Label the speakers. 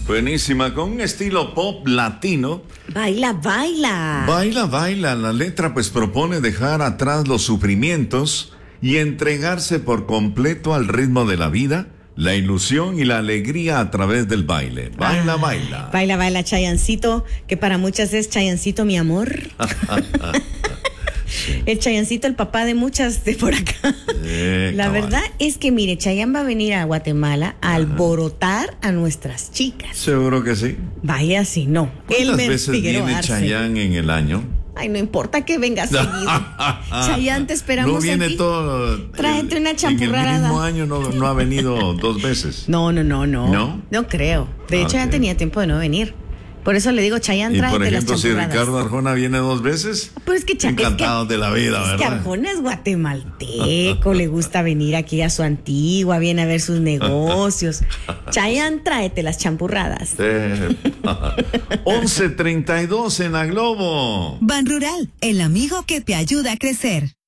Speaker 1: Buenísima, con un estilo pop latino.
Speaker 2: Baila, baila.
Speaker 1: Baila, baila. La letra pues propone dejar atrás los sufrimientos y entregarse por completo al ritmo de la vida, la ilusión y la alegría a través del baile. Baila, baila.
Speaker 2: Baila, baila, Chayancito, que para muchas es Chayancito, mi amor. El Chayancito, el papá de muchas de por acá. La
Speaker 1: cabal.
Speaker 2: verdad es que, mire, Chayanne va a venir a Guatemala a alborotar a nuestras chicas.
Speaker 1: Seguro que sí.
Speaker 2: Vaya si no.
Speaker 1: ¿Cuántas
Speaker 2: Elmer
Speaker 1: veces
Speaker 2: Figueroa
Speaker 1: viene
Speaker 2: Arce.
Speaker 1: Chayanne en el año?
Speaker 2: Ay, no importa que venga seguido. Chayanne, te esperamos
Speaker 1: No viene
Speaker 2: aquí.
Speaker 1: todo.
Speaker 2: Tráete una
Speaker 1: En
Speaker 2: champurrada.
Speaker 1: el mismo año no ha venido 2 veces.
Speaker 2: No.
Speaker 1: ¿No?
Speaker 2: No creo. De hecho,
Speaker 1: Ok.
Speaker 2: ya tenía tiempo de no venir. Por eso le digo, Chayanne,
Speaker 1: Y
Speaker 2: tráete
Speaker 1: por ejemplo,
Speaker 2: las
Speaker 1: si
Speaker 2: champurradas.
Speaker 1: Ricardo Arjona viene 2 veces,
Speaker 2: Pero es que
Speaker 1: encantados de la vida,
Speaker 2: Es que
Speaker 1: ¿verdad?
Speaker 2: Arjona es guatemalteco, le gusta venir aquí a su antigua, viene a ver sus negocios. Chayanne, tráete las champurradas.
Speaker 1: 11:32 en la Globo.
Speaker 3: Ban Rural, el amigo que te ayuda a crecer.